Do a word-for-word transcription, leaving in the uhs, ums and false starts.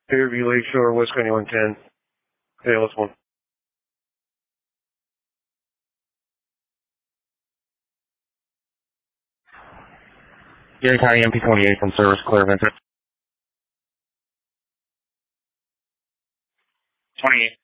Fairview Lakeshore, West County one ten. A L S one. Gary County M P twenty-eight from service, clear of interest. twenty-eight.